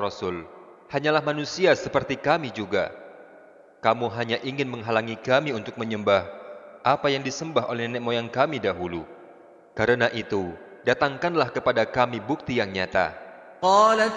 Rasul, hanyalah manusia seperti kami juga. Kamu hanya ingin menghalangi kami untuk menyembah apa yang disembah oleh nenek moyang kami dahulu. Karena itu, datangkanlah kepada kami bukti yang nyata.